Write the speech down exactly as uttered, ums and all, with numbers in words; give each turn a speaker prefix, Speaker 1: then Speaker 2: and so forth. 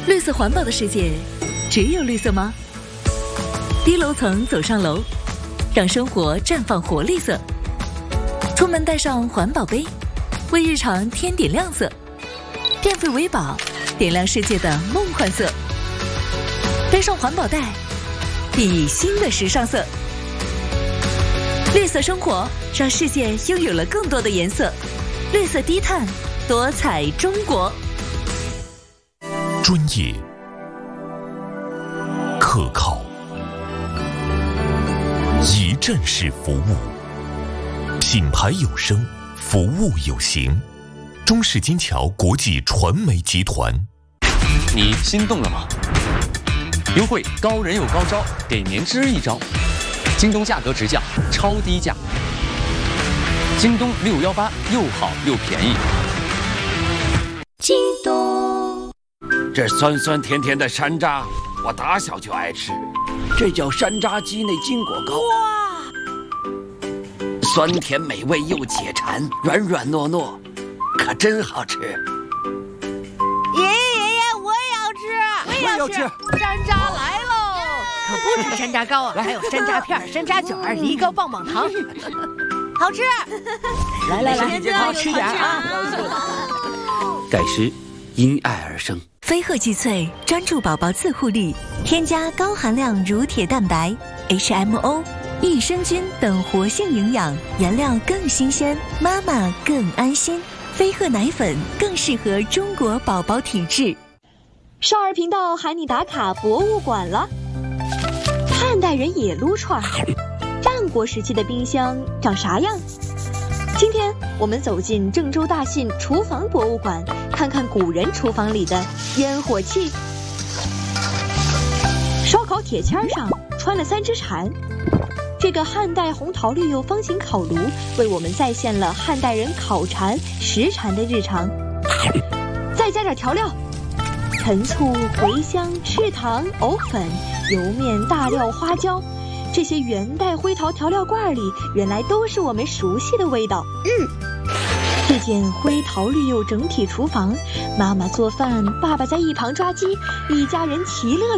Speaker 1: 绿色环保的世界，只有绿色吗？低楼层走上楼，让生活绽放活力色。出门带上环保杯，为日常添点亮色。电费为宝，点亮世界的梦幻色。背上环保袋，熠熠新的时尚色。绿色生活，让世界拥有了更多的颜色。绿色低碳，多彩中国。
Speaker 2: 专业、可靠、一站式服务，品牌有声，服务有形。中式金桥国际传媒集团。
Speaker 3: 你心动了吗？优惠高人有高招，给您支一招。京东价格直降，超低价。京东六幺八又好又便宜。
Speaker 4: 京东，
Speaker 5: 这酸酸甜甜的山楂，我打小就爱吃，这叫山楂鸡内金果糕。
Speaker 4: 哇，
Speaker 5: 酸甜美味又解馋，软软糯糯，可真好吃。
Speaker 4: 爷爷爷爷，我也要吃，
Speaker 6: 我也要吃。
Speaker 4: 山楂来喽！可不止山楂糕啊，还有山楂片、山楂卷、梨膏棒棒糖，好吃。
Speaker 6: 来来来，好吃点啊！
Speaker 5: 盖诗因爱而生。
Speaker 1: 飞鹤济萃专注宝宝自护力，添加高含量乳铁蛋白、H M O、益生菌等活性营养，原料更新鲜，妈妈更安心。飞鹤奶粉更适合中国宝宝体质。
Speaker 7: 少儿频道喊你打卡博物馆了。汉代人也撸串，战国时期的冰箱长啥样？今天我们走进郑州大信厨房博物馆，看看古人厨房里的烟火气。烧烤铁签上穿了三只蝉，这个汉代红陶绿釉方形烤炉为我们再现了汉代人烤蝉、食蝉的日常。再加点调料，陈醋、茴香、赤糖、藕粉、油面、大料、花椒，这些元代灰陶调料罐里原来都是我们熟悉的味道。嗯，这间灰陶绿釉整体厨房，妈妈做饭，爸爸在一旁抓鸡，一家人其乐